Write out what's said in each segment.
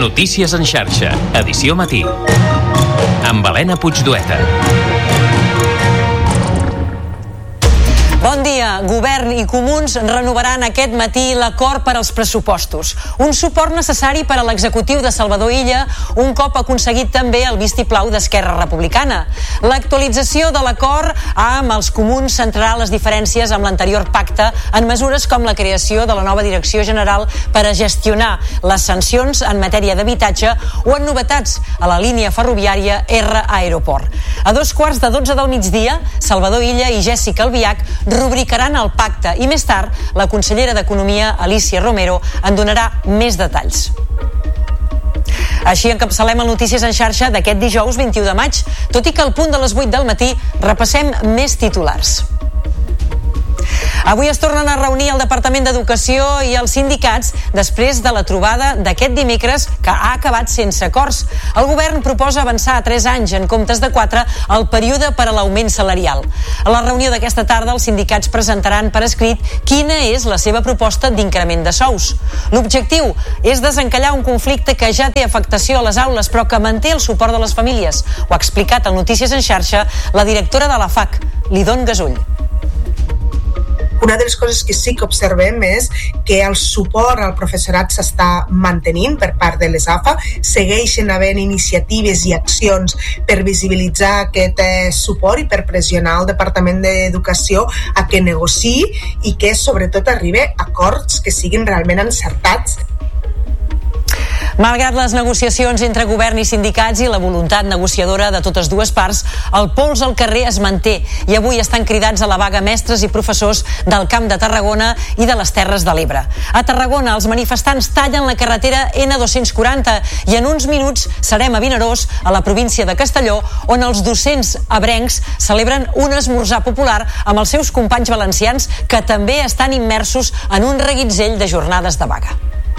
Notícies en xarxa, edició matí. Amb Helena Puigdueta. Bon dia. Govern i Comuns renovaran aquest matí l'acord per als pressupostos. Un suport necessari per a l'executiu de Salvador Illa, un cop aconseguit també el vistiplau d'Esquerra Republicana. L'actualització de l'acord amb els Comuns centrarà les diferències amb l'anterior pacte en mesures com la creació de la nova Direcció General per a gestionar les sancions en matèria d'habitatge o en novetats a la línia ferroviària R Aeroport. A 11:45 del migdia, Salvador Illa i Jessica Albiach rubricaran el pacte i més tard la consellera d'Economia, Alícia Romero, en donarà més detalls. Així encapçalem el Notícies en xarxa d'aquest dijous 21 de maig, tot i que al punt de les 8 del matí repassem més titulars. Avui es tornen a reunir el Departament d'Educació i els sindicats després de la trobada d'aquest dimecres que ha acabat sense acords. El govern proposa avançar a 3 anys en comptes de 4 el període per a l'augment salarial. A la reunió d'aquesta tarda els sindicats presentaran per escrit quina és la seva proposta d'increment de sous. L'objectiu és desencallar un conflicte que ja té afectació a les aules però que manté el suport de les famílies. Ho ha explicat al Notícies en xarxa la directora de la FAC, Lidon Gasull. Una de les coses que sí que observem és que el suport al professorat s'està mantenint per part de les AFA, segueixen havent iniciatives i accions per visibilitzar aquest suport i per pressionar el Departament d'Educació a que negociï i que sobretot arribi a acords que siguin realment encertats. Malgrat les negociacions entre govern i sindicats i la voluntat negociadora de totes dues parts, el pols al carrer es manté i avui estan cridats a la vaga mestres i professors del Camp de Tarragona i de les Terres de l'Ebre. A Tarragona, els manifestants tallen la carretera N240 i en uns minuts serem a Vinaròs, a la província de Castelló, on els docents ebrencs celebren un esmorzar popular amb els seus companys valencians que també estan immersos en un reguitzell de jornades de vaga.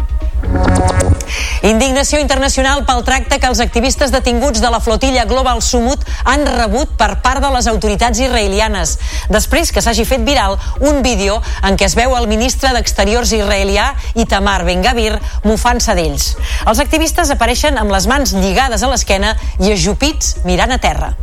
Indignació internacional pel tracte que els activistes detinguts de la flotilla Global Sumut han rebut per part de les autoritats israelianes, després que s'hagi fet viral un vídeo en què es veu el ministre d'Exteriors israelià Itamar Ben-Gavir mofant-se d'ells. Els activistes apareixen amb les mans lligades a l'esquena i ajupits mirant a terra.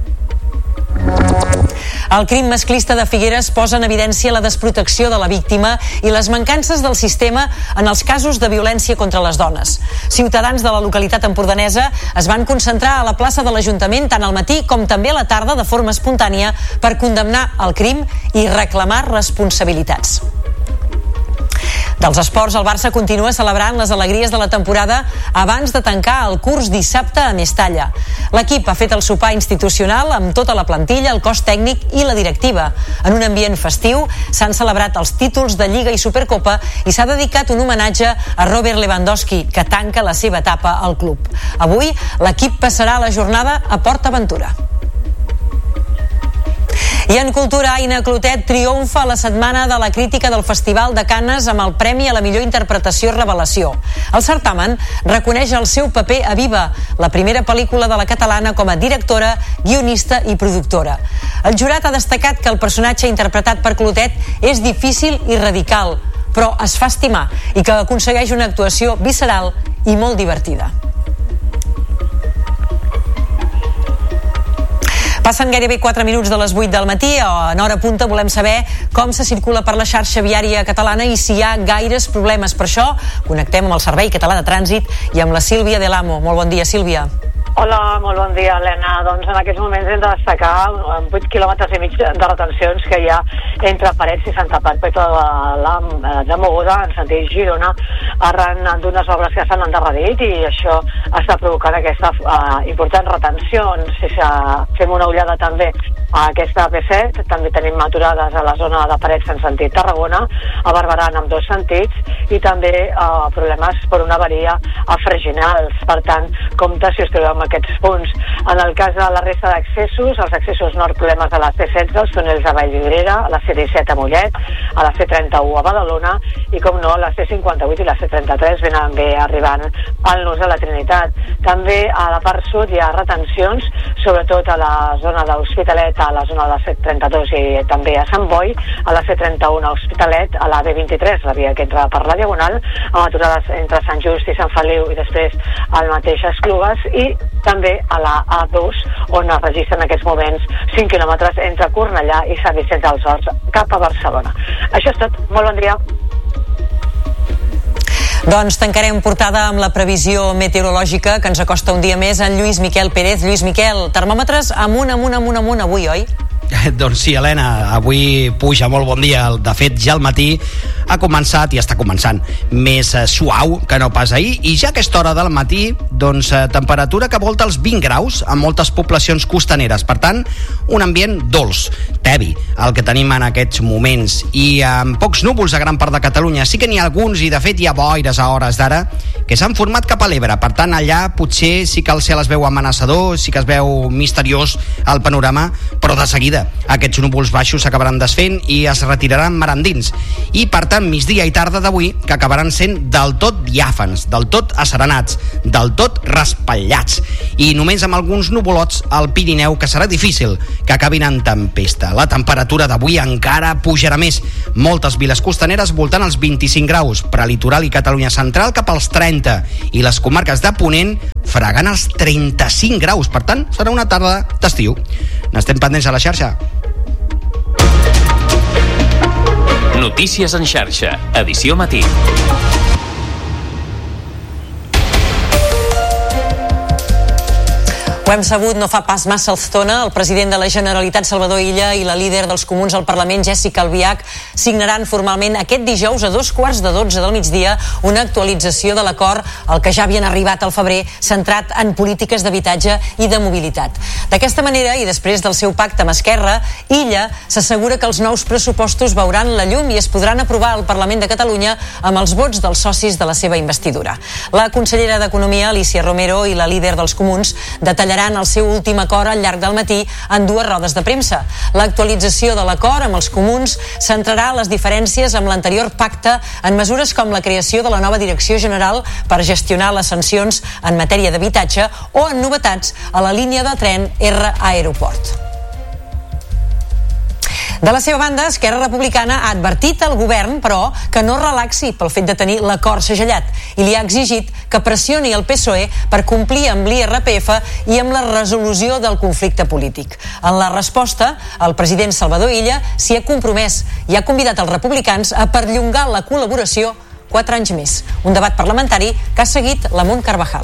El crim masclista de Figueres posa en evidència la desprotecció de la víctima i les mancances del sistema en els casos de violència contra les dones. Ciutadans de la localitat empordanesa es van concentrar a la plaça de l'Ajuntament tant al matí com també a la tarda de forma espontània per condemnar el crim i reclamar responsabilitats. Dels esports, el Barça continua celebrant les alegries de la temporada abans de tancar el curs dissabte a Mestalla. L'equip ha fet el sopar institucional amb tota la plantilla, el cos tècnic i la directiva. En un ambient festiu s'han celebrat els títols de Lliga i Supercopa i s'ha dedicat un homenatge a Robert Lewandowski, que tanca la seva etapa al club. Avui, l'equip passarà la jornada a Port Aventura. I en cultura, Aina Clotet triomfa a la setmana de la crítica del Festival de Canes amb el Premi a la millor interpretació revelació. El certamen reconeix el seu paper a Viva, la primera pel·lícula de la catalana com a directora, guionista i productora. El jurat ha destacat que el personatge interpretat per Clotet és difícil i radical, però es fa estimar i que aconsegueix una actuació visceral i molt divertida. Passen gairebé 4 minuts de les 8 del matí. En hora punta volem saber com se circula per la xarxa viària catalana i si hi ha gaires problemes. Per això connectem amb el Servei Català de Trànsit i amb la Sílvia de l'Amo. Molt bon dia, Sílvia. Hola, molt bon dia, Helena. Doncs en aquests moments hem de destacar 8 quilòmetres i mig de retencions que hi ha entre Parets i Santa Perpètua de Mogoda en sentit Girona arran d'unes obres que s'han endarrerit i això està provocant aquesta important retenció. Si fem una ullada també a aquesta AP7, també tenim aturades a la zona de Parets en sentit Tarragona, a Barberà en dos sentits i també problemes per una avaria a Freginals. Per tant, compte si us trobeu amb aquests punts. En el cas de la resta d'accessos, els accessos nord, problemes a la C16, els túnels de Vallvidrera, a la C17 a Mollet, a la C31 a Badalona i, com no, a la C58 i la C33 venen bé arribant al nus de la Trinitat. També a la part sud hi ha retencions, sobretot a la zona d'Hospitalet està a la zona de la C32 i també a Sant Boi, a la C31 a Hospitalet, a la B23, la via que entra per la Diagonal, amb aturades entre Sant Just i Sant Feliu i després al mateix Esplugues, i també a la A2, on es registren en aquests moments 5 quilòmetres entre Cornellà i Sant Vicenç dels Horts cap a Barcelona. Això és tot. Molt bon dia. Doncs tancarem portada amb la previsió meteorològica que ens acosta un dia més en Lluís Miquel Pérez. Lluís Miquel, termòmetres amunt avui, oi? Doncs sí, Helena, avui puja molt bon dia. De fet, ja al matí ha començat i està començant més suau que no pas ahir, i ja a aquesta hora del matí, doncs temperatura que volta els 20 graus en moltes poblacions costaneres. Per tant, un ambient dolç, tebi, el que tenim en aquests moments, i amb pocs núvols a gran part de Catalunya. Sí que n'hi ha alguns, i de fet hi ha boires a hores d'ara que s'han format cap a l'Ebre. Per tant, allà potser sí que el cel es veu amenaçador, sí que es veu misteriós el panorama, però de seguida aquests núvols baixos s'acabaran desfent i es retiraran mar endins. I per tant, migdia i tarda d'avui, que acabaran sent del tot diàfans, del tot asserenats, del tot raspallats, i només amb alguns nuvolots al Pirineu, que serà difícil que acabin en tempesta. La temperatura d'avui encara pujarà més. Moltes viles costaneres voltant els 25 graus, prelitoral i Catalunya central cap als 30, i les comarques de Ponent fregant els 35 graus. Per tant, serà una tarda d'estiu. N'estem pendents a la xarxa. Notícies en xarxa, edició matí. Ho hem sabut no fa pas massa estona. El president de la Generalitat, Salvador Illa, i la líder dels Comuns al Parlament, Jéssica Albiach, signaran formalment aquest dijous a 11:15 del migdia una actualització de l'acord al que ja havien arribat al febrer, centrat en polítiques d'habitatge i de mobilitat. D'aquesta manera, i després del seu pacte amb Esquerra, Illa s'assegura que els nous pressupostos veuran la llum i es podran aprovar al Parlament de Catalunya amb els vots dels socis de la seva investidura. La consellera d'Economia, Alícia Romero, i la líder dels Comuns detallaran el seu últim acord al llarg del matí en dues rodes de premsa. L'actualització de l'acord amb els Comuns centrarà les diferències amb l'anterior pacte en mesures com la creació de la nova Direcció General per gestionar les sancions en matèria d'habitatge o en novetats a la línia de tren R Aeroport. De la seva banda, Esquerra Republicana ha advertit al govern, però, que no relaxi pel fet de tenir l'acord segellat, i li ha exigit que pressioni el PSOE per complir amb l'IRPF i amb la resolució del conflicte polític. En la resposta, el president Salvador Illa s'hi ha compromès i ha convidat els republicans a perllongar la col·laboració 4 anys més. Un debat parlamentari que ha seguit la Munt Carvajal.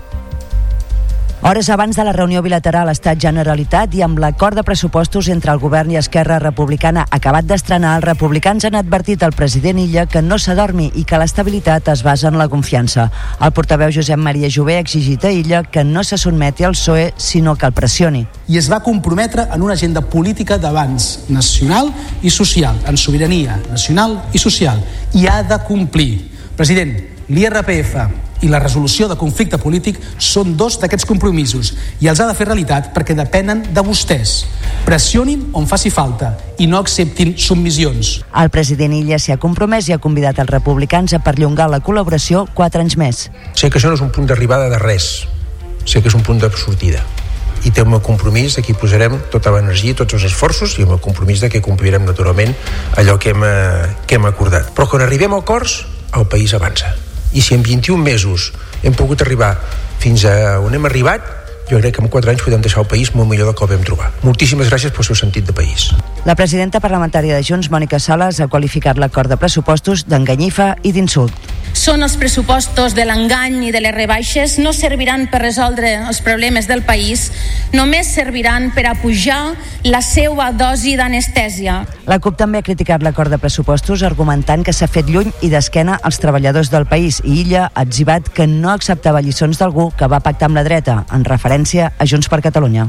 Hores abans de la reunió bilateral Estat-Generalitat i amb l'acord de pressupostos entre el govern i Esquerra Republicana acabat d'estrenar, els republicans han advertit al president Illa que no s'adormi i que l'estabilitat es basa en la confiança. El portaveu Josep Maria Jové ha exigit a Illa que no se sotmeti al PSOE, sinó que el pressioni. I es va comprometre en una agenda política d'abans nacional i social, en sobirania nacional i social, i ha de complir. President, l'IRPF i la resolució de conflicte polític són dos d'aquests compromisos i els ha de fer realitat perquè depenen de vostès. Pressionin on faci falta i no acceptin submissions. El president Illa s'hi ha compromès i ha convidat els republicans a perllongar la col·laboració 4 anys més. Sé que això no és un punt d'arribada de res, sé que és un punt de sortida. I té el meu compromís de que hi posarem tota l'energia i tots els esforços i el meu compromís de que complirem naturalment allò que hem acordat. Però quan arribem a acords, el país avança. I si en 21 mesos hem pogut arribar fins a on hem arribat, jo crec que en 4 anys podem deixar el país molt millor del que el vam trobar. Moltíssimes gràcies pel seu sentit de país. La presidenta parlamentària de Junts, Mònica Sales, ha qualificat l'acord de pressupostos d'enganyifa i d'insult. Són els pressupostos de l'engany i de les rebaixes, no serviran per resoldre els problemes del país, només serviran per apujar la seva dosi d'anestèsia. La CUP també ha criticat l'acord de pressupostos argumentant que s'ha fet lluny i d'esquena als treballadors del país, i Illa ha etzibat que no acceptava lliçons d'algú que va pactar amb la dreta, en referència a Junts per Catalunya.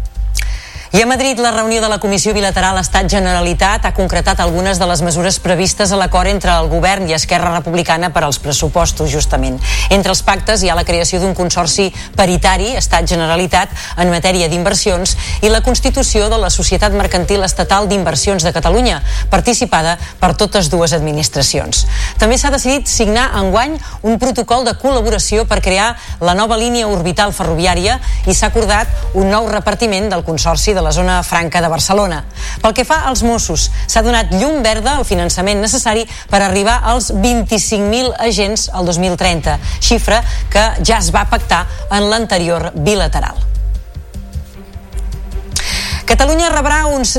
I a Madrid, la reunió de la Comissió Bilateral Estat-Generalitat ha concretat algunes de les mesures previstes a l'acord entre el govern i Esquerra Republicana per als pressupostos, justament. Entre els pactes hi ha la creació d'un consorci paritari, Estat-Generalitat, en matèria d'inversions, i la constitució de la Societat Mercantil Estatal d'Inversions de Catalunya, participada per totes dues administracions. També s'ha decidit signar enguany un protocol de col·laboració per crear la nova línia orbital ferroviària i s'ha acordat un nou repartiment del consorci de de la zona franca de Barcelona. Pel que fa als Mossos, s'ha donat llum verda al finançament necessari per arribar als 25.000 agents al 2030, xifra que ja es va pactar en l'anterior bilateral. Catalunya rebrà uns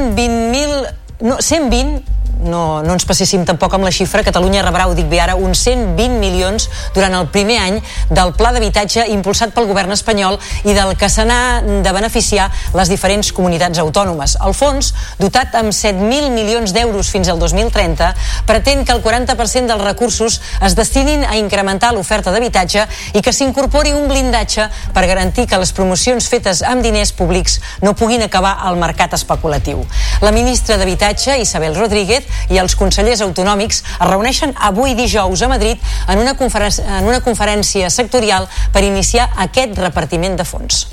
120 no ens passéssim tampoc amb la xifra. Catalunya rebrà, ho dic bé ara, uns 120 milions durant el primer any del pla d'habitatge impulsat pel govern espanyol i del que se n'ha de beneficiar les diferents comunitats autònomes. El fons, dotat amb 7.000 milions d'euros fins al 2030, pretén que el 40% dels recursos es destinin a incrementar l'oferta d'habitatge i que s'incorpori un blindatge per garantir que les promocions fetes amb diners públics no puguin acabar al mercat especulatiu. La ministra d'Habitatge, Isabel Rodríguez, i els consellers autonòmics es reuneixen avui dijous a Madrid en una conferència sectorial per iniciar aquest repartiment de fons.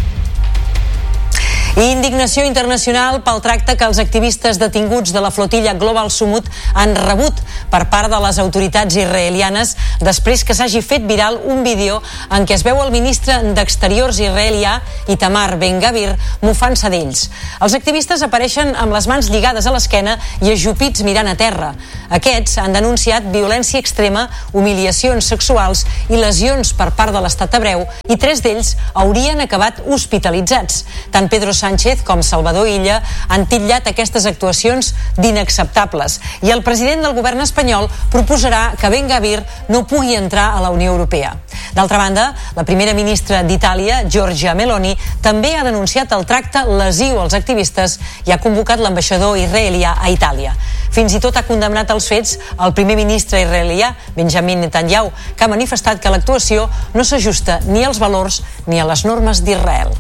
I indignació internacional pel tracte que els activistes detinguts de la flotilla Global Sumut han rebut per part de les autoritats israelianes després que s'hagi fet viral un vídeo en què es veu el ministre d'Exteriors israelià, Itamar Ben-Gavir, mofant-se d'ells. Els activistes apareixen amb les mans lligades a l'esquena i ajupits mirant a terra. Aquests han denunciat violència extrema, humiliacions sexuals i lesions per part de l'estat hebreu i 3 d'ells haurien acabat hospitalitzats. Tant Pedro Sánchez com Salvador Illa han titllat aquestes actuacions d'inacceptables i el president del govern espanyol proposarà que Ben-Gavir no pugui entrar a la Unió Europea. D'altra banda, la primera ministra d'Itàlia, Giorgia Meloni, també ha denunciat el tracte lesiu als activistes i ha convocat l'ambaixador israelià a Itàlia. Fins i tot ha condemnat els fets el primer ministre israelià, Benjamin Netanyahu, que ha manifestat que l'actuació no s'ajusta ni als valors ni a les normes d'Israel.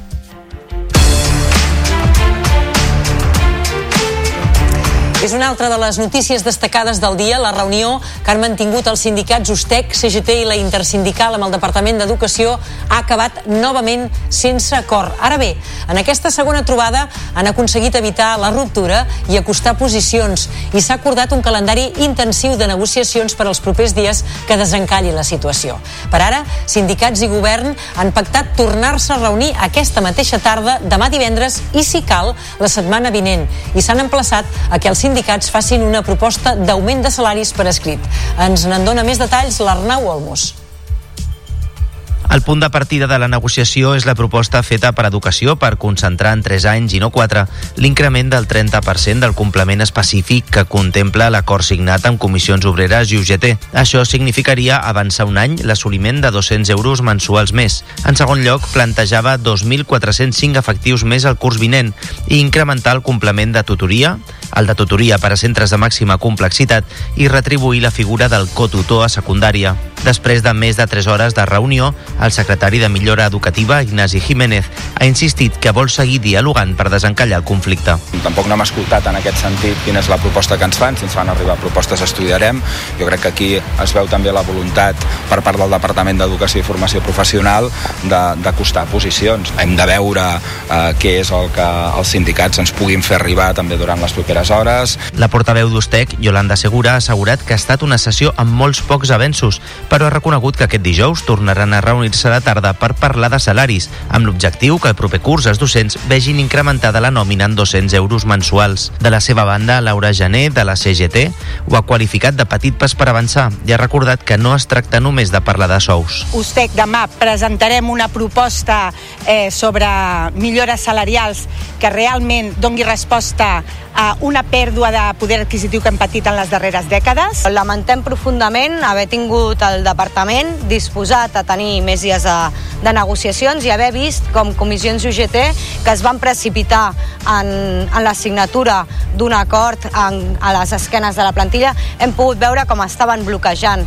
És una altra de les notícies destacades del dia, la reunió que han mantingut els sindicats USTEC, CGT i la Intersindical amb el Departament d'Educació ha acabat novament sense acord. Ara bé, en aquesta segona trobada han aconseguit evitar la ruptura i acostar posicions i s'ha acordat un calendari intensiu de negociacions per als propers dies que desencalli la situació. Per ara, sindicats i govern han pactat tornar-se a reunir aquesta mateixa tarda, demà divendres i, si cal, la setmana vinent, i s'han emplaçat a que els sindicats facin una proposta d'augment de salaris per escrit. Ens n'en dona més detalls l'Arnau Olmos. El punt de partida de la negociació és la proposta feta per Educació per concentrar en 3 anys i no 4 l'increment del 30% del complement específic que contempla l'acord signat amb Comissions Obreres i UGT. Això significaria avançar un any l'assoliment de 200 euros mensuals més. En segon lloc, plantejava 2.405 efectius més al curs vinent i incrementar el complement de tutoria, el de tutoria per a centres de màxima complexitat i retribuir la figura del cotutor a secundària. Després de més de 3 hores de reunió, el secretari de Millora Educativa, Ignasi Jiménez, ha insistit que vol seguir dialogant per desencallar el conflicte. Tampoc no hem escoltat en aquest sentit quina és la proposta que ens fan. Si ens fan arribar propostes estudiarem. Jo crec que aquí es veu també la voluntat per part del Departament d'Educació i Formació Professional d'acostar posicions. Hem de veure què és el que els sindicats ens puguin fer arribar també durant les properes hores. La portaveu d'USTEC, Yolanda Segura, ha assegurat que ha estat una sessió amb molts pocs avenços, però ha reconegut que aquest dijous tornaran a reunir-se a la tarda per parlar de salaris, amb l'objectiu que el proper curs els docents vegin incrementada la nòmina en 200 euros mensuals. De la seva banda, Laura Jané, de la CGT, ho ha qualificat de petit pas per avançar i ha recordat que no es tracta només de parlar de sous. USTEC demà presentarem una proposta sobre millores salarials que realment doni resposta a una pèrdua de poder adquisitiu que hem patit en les darreres dècades. Lamentem profundament haver tingut el departament disposat a tenir més dies de negociacions i haver vist com comissions UGT que es van precipitar en la signatura d'un acord a les esquenes de la plantilla. Hem pogut veure com estaven bloquejant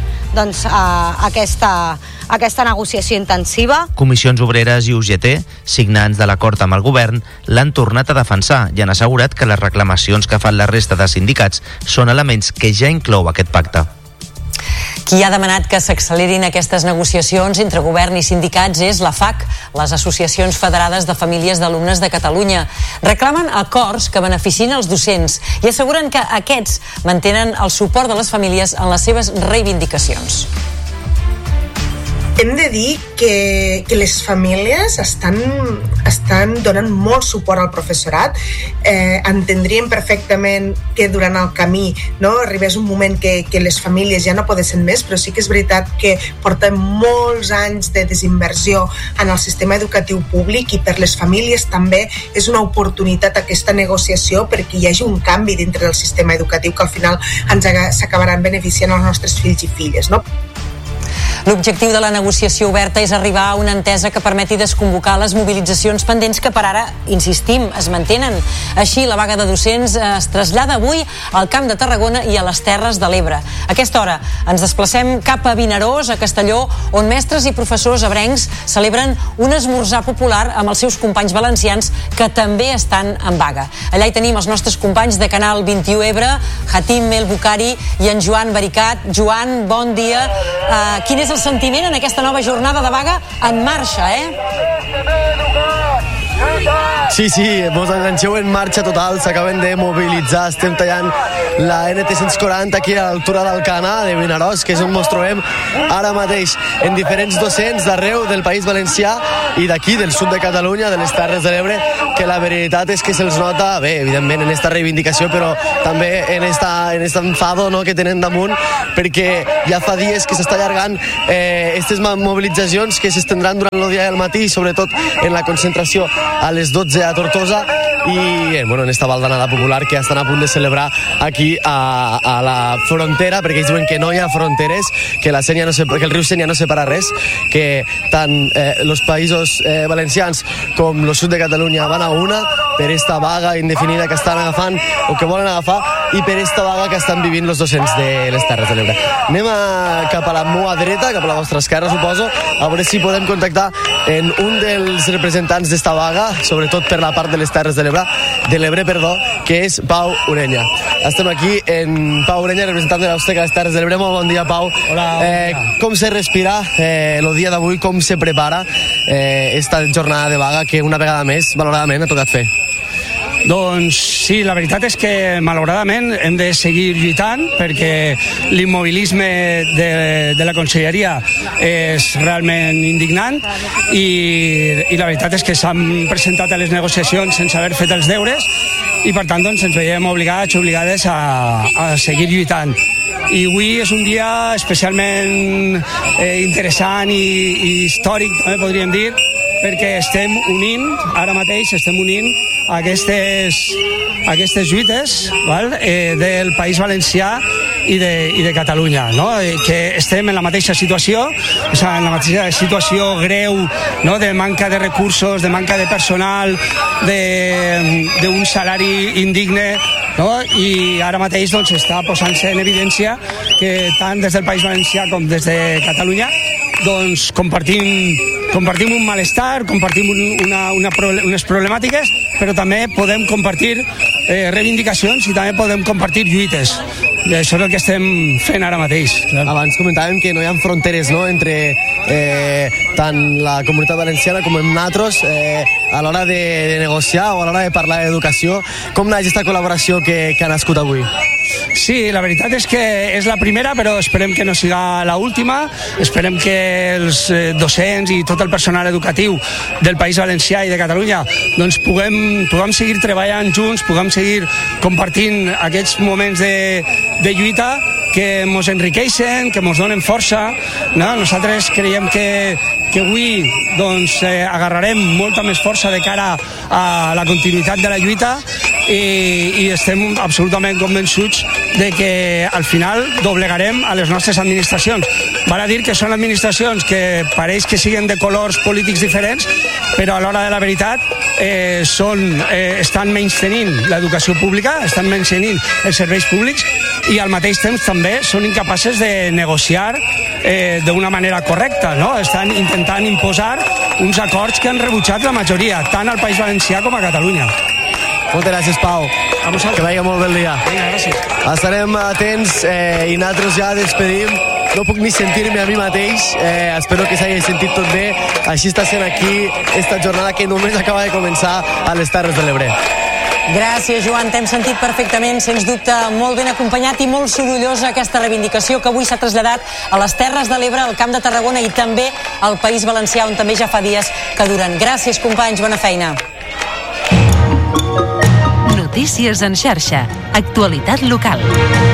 aquesta negociació intensiva. Comissions Obreres i UGT, signants de l'acord amb el govern, l'han tornat a defensar i han assegurat que les reclamacions que fan la resta de sindicats són elements que ja inclou aquest pacte. Qui ha demanat que s'accelerin aquestes negociacions entre govern i sindicats és la FAC, les Associacions Federades de Famílies d'Alumnes de Catalunya. Reclamen acords que beneficien els docents i asseguren que aquests mantenen el suport de les famílies en les seves reivindicacions. Hem de dir que les famílies estan donant molt suport al professorat. Entendríem perfectament que durant el camí arribés un moment que les famílies ja no poden més, però sí que és veritat que portem molts anys de desinversió en el sistema educatiu públic, i per les famílies també és una oportunitat aquesta negociació perquè hi hagi un canvi dintre del sistema educatiu que al final s'acabaran beneficiant els nostres fills i filles, no? L'objectiu de la negociació oberta és arribar a una entesa que permeti desconvocar les mobilitzacions pendents que per ara, insistim, es mantenen. Així, la vaga de docents es trasllada avui al Camp de Tarragona i a les Terres de l'Ebre. A aquesta hora ens desplacem cap a Vinaròs, a Castelló, on mestres i professors ebrencs celebren un esmorzar popular amb els seus companys valencians que també estan en vaga. Allà hi tenim els nostres companys de Canal 21 Ebre, Hatim El Bukhari i en Joan Baricat. Joan, bon dia. Quin és el sentiment en aquesta nova jornada de vaga en marxa, Sí, mos enganxeu en marxa total, s'acaben de mobilitzar, estem tallant la NT140 aquí a l'altura d'Alcanar, de Vinaròs, que és on ens trobem ara mateix, en diferents docents d'arreu del País Valencià i d'aquí, del sud de Catalunya, de les Terres de l'Ebre, que la veritat és que se'ls nota, bé, evidentment, en esta reivindicació, però també en esta enfado que tenen damunt, perquè ja fa dies que s'està allargant aquestes mobilitzacions que s'estendran durant el dia del matí, sobretot en la concentració a les 12 a Tortosa i en esta baldanada popular que estan a punt de celebrar aquí a la frontera, perquè ells diuen que no hi ha fronteres, que el riu Sénia no separa res, que tant els països valencians com el sud de Catalunya van a una per esta vaga indefinida que estan agafant o que volen agafar i per esta vaga que estan vivint els docents de les Terres de l'Ebre. Anem cap a la meva dreta, cap a la vostra esquerra, suposo, a veure si podem contactar en un dels representants d'esta vaga, sobretot per la part de les Terres de l'Ebre, que és Pau Urenya. Estem aquí en Pau Urenya, representant de l'Austec a les Terres de l'Ebre. Molt bon dia, Pau. Hola, com se respira el dia d'avui, com se prepara esta jornada de vaga que una vegada més, malauradament, ha tocat fer? Doncs sí, la veritat és que malauradament hem de seguir lluitant perquè l'immobilisme de la conselleria és realment indignant i la veritat és que s'han presentat a les negociacions sense haver fet els deures i per tant doncs, ens veiem obligades a seguir lluitant. I avui és un dia especialment interessant i històric, també podríem dir, perquè ara mateix estem unint aquestes lluites del País Valencià i de Catalunya, que estem en la mateixa situació, en la mateixa situació greu de manca de recursos, de manca de personal, d'un salari indigne, i ara mateix està posant-se en evidència que tant des del País Valencià com des de Catalunya compartim un malestar, compartim unes problemàtiques, però també podem compartir reivindicacions i també podem compartir lluites. I això és el que estem fent ara mateix. Clar. Abans comentàvem que no hi ha fronteres entre tant la comunitat valenciana com nosaltres a l'hora de negociar o a l'hora de parlar d'educació. Com naix aquesta col·laboració que ha nascut avui? Sí, la veritat és que és la primera, però esperem que no siga l'última. Esperem que els docents i tot el personal educatiu del País Valencià i de Catalunya doncs puguem seguir treballant junts, puguem seguir compartint aquests moments de lluita que ens enriqueixen, que ens donen força. Nosaltres creiem que avui agarrarem molta més força de cara a la continuïtat de la lluita i estem absolutament convençuts de que al final doblegarem a les nostres administracions. Val a dir que són administracions que pareix que siguen de colors polítics diferents, però a l'hora de la veritat estan menystenint l'educació pública, estan menystenint els serveis públics i al mateix temps també són incapaces de negociar d'una manera correcta, Estan intentant imposar uns acords que han rebutjat la majoria, tant al País Valencià com a Catalunya. Moltes gràcies, Pau. Que vagi molt bé el dia. Vinga, gràcies. Estarem atents i nosaltres ja despedim. No puc ni sentir-me a mi mateix. Espero que s'hagi sentit tot bé. Així està sent aquí esta jornada que només acaba de començar a les Terres de l'Ebre. Gràcies, Joan, t'hem sentit perfectament, sens dubte molt ben acompanyat i molt sorollosa aquesta reivindicació que avui s'ha traslladat a les Terres de l'Ebre, al Camp de Tarragona i també al País Valencià, on també ja fa dies que duren. Gràcies, companys, bona feina. Notícies en xarxa. Actualitat local.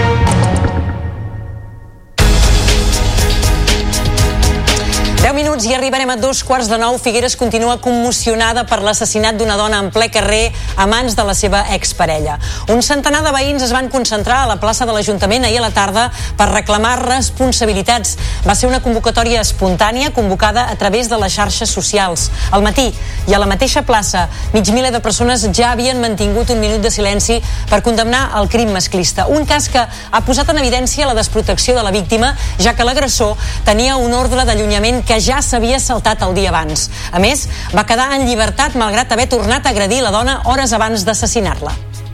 I arribarem a 8:45. Figueres continua commocionada per l'assassinat d'una dona en ple carrer a mans de la seva exparella. Un centenar de veïns es van concentrar a la plaça de l'Ajuntament ahir a la tarda per reclamar responsabilitats. Va ser una convocatòria espontània convocada a través de les xarxes socials. Al matí i a la mateixa plaça, mig miler de persones ja havien mantingut un minut de silenci per condemnar el crim masclista. Un cas que ha posat en evidència la desprotecció de la víctima, ja que l'agressor tenia un ordre d'allunyament que ja s'havia saltat el dia abans. A més, va quedar en llibertat malgrat haver tornat a agredir la dona hores abans d'assassinar-la.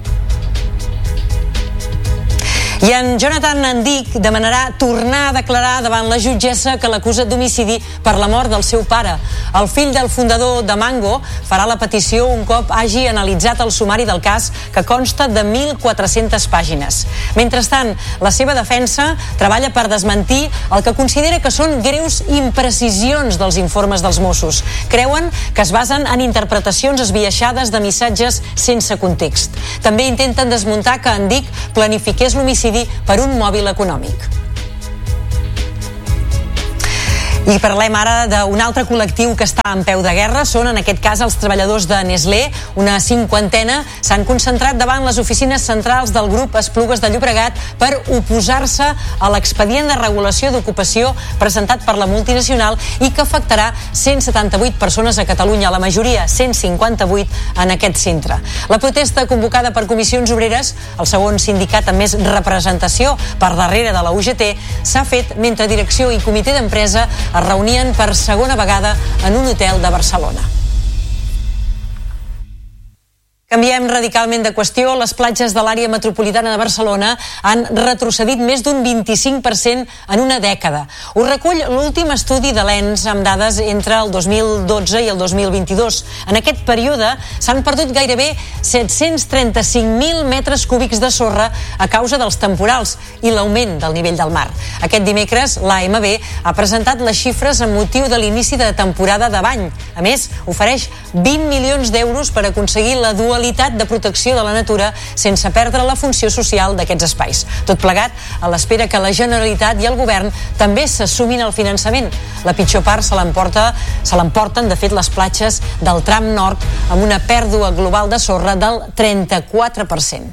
I en Jonathan Nandic demanarà tornar a declarar davant la jutgessa que l'acusa d'homicidi per la mort del seu pare. El fill del fundador de Mango farà la petició un cop hagi analitzat el sumari del cas, que consta de 1.400 pàgines. Mentrestant, la seva defensa treballa per desmentir el que considera que són greus imprecisions dels informes dels Mossos. Creuen que es basen en interpretacions esbiaixades de missatges sense context. També intenten desmuntar que Nandic planifiqués l'homicidi per un mòbil econòmic. I parlem ara d'un altre col·lectiu que està en peu de guerra. Són, en aquest cas, els treballadors de Nestlé. Una cinquantena s'han concentrat davant les oficines centrals del grup Esplugues de Llobregat per oposar-se a l'expedient de regulació d'ocupació presentat per la multinacional i que afectarà 178 persones a Catalunya, la majoria, 158, en aquest centre. La protesta, convocada per Comissions Obreres, el segon sindicat amb més representació per darrere de la UGT, s'ha fet mentre direcció i comitè d'empresa es reunien per segona vegada en un hotel de Barcelona. Canviem radicalment de qüestió. Les platges de l'àrea metropolitana de Barcelona han retrocedit més d'un 25% en una dècada. Ho recull l'últim estudi de l'ENS amb dades entre el 2012 i el 2022. En aquest període s'han perdut gairebé 735.000 metres cúbics de sorra a causa dels temporals i l'augment del nivell del mar. Aquest dimecres, l'AMB ha presentat les xifres amb motiu de l'inici de temporada de bany. A més, ofereix 20 milions d'euros per aconseguir la dualitat de protecció de la natura sense perdre la funció social d'aquests espais. Tot plegat a l'espera que la Generalitat i el Govern també s'assumin el finançament. La pitjor part se l'emporten, de fet, les platges del tram nord amb una pèrdua global de sorra del 34%.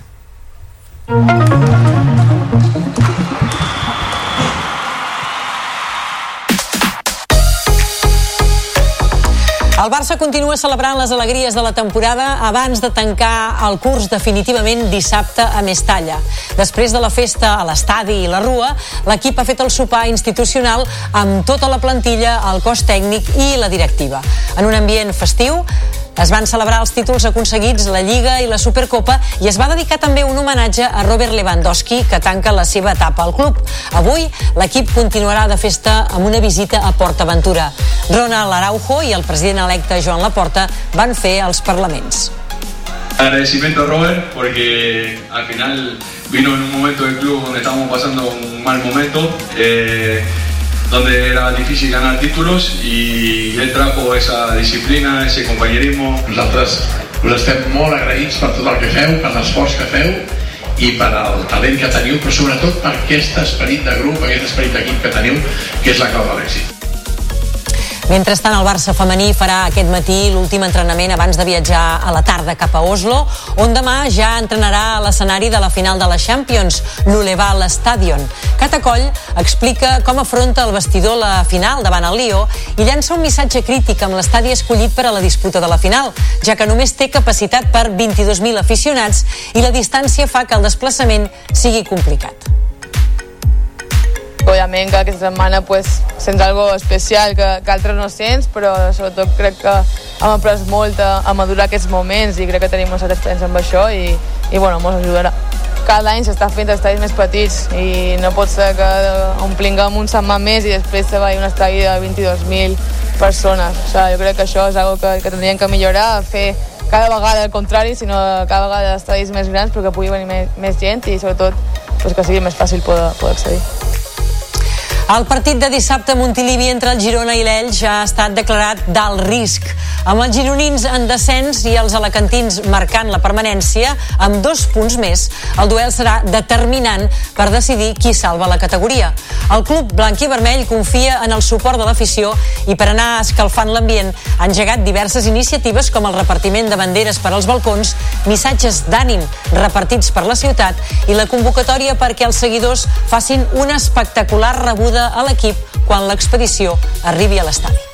El Barça continua celebrant les alegries de la temporada abans de tancar el curs definitivament dissabte a Mestalla. Després de la festa a l'estadi i la Rua, l'equip ha fet el sopar institucional amb tota la plantilla, el cos tècnic i la directiva. En un ambient festiu, es van celebrar els títols aconseguits, la Lliga i la Supercopa, i es va dedicar també un homenatge a Robert Lewandowski, que tanca la seva etapa al club. Avui, l'equip continuarà de festa amb una visita a PortAventura. Ronald Araujo i el president electe Joan Laporta van fer els parlaments. Agradecimiento a Robert porque al final vino en un momento del club donde estábamos pasando un mal momento, donde era difícil ganar títulos, y él trajo esa disciplina, ese compañerismo. Nosaltres us estem molt agraïts per tot el que feu, per l'esforç que feu i per el talent que teniu, però sobretot per aquest esperit de grup, aquest esperit d'equip que teniu, que és la clau de l'èxit. Mentrestant, el Barça femení farà aquest matí l'últim entrenament abans de viatjar a la tarda cap a Oslo, on demà ja entrenarà a l'escenari de la final de la Champions, l'Uleval Stadion. Cata Coll explica com afronta el vestidor la final davant el Lió i llança un missatge crític amb l'estadi escollit per a la disputa de la final, ja que només té capacitat per 22.000 aficionats i la distància fa que el desplaçament sigui complicat. Òbviament que aquesta setmana sents algo especial que altres no sents, però sobretot crec que hem après molt a madurar aquests moments i crec que tenim una certa experiència amb això i bueno, ens ajudarà. Cada any s'està fent estadis més petits i no pot ser que omplinguem un setmana més i després se vagi un estadi de 22.000 persones. O sigui, jo crec que això és algo que tindríem que millorar, fer cada vegada al contrari, sinó cada vegada estadis més grans, però que pugui venir més gent i sobretot que sigui més fàcil poder accedir. El partit de dissabte a Montilivi entre el Girona i l'Elx ha estat declarat d'alt risc, amb els gironins en descens i els alacantins marcant la permanència amb 2 punts més. El duel serà determinant per decidir qui salva la categoria. El club blanc i vermell confia en el suport de l'afició i per anar escalfant l'ambient ha engegat diverses iniciatives com el repartiment de banderes per als balcons, missatges d'ànim repartits per la ciutat i la convocatòria perquè els seguidors facin una espectacular rebuda a l'equip quan l'expedició arribi a l'estadi.